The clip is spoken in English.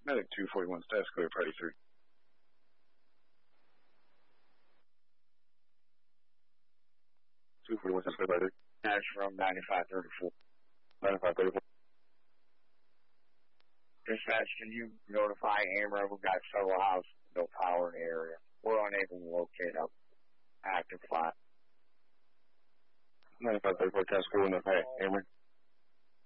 Medic 241, status clear, party 3. Status clear, party 3. That's from 9534. 9534. Dispatch, can you notify AMRO? We've got several houses, no power in the area. We're unable to locate up active fire. 9534, status clear, no, hey, Amory.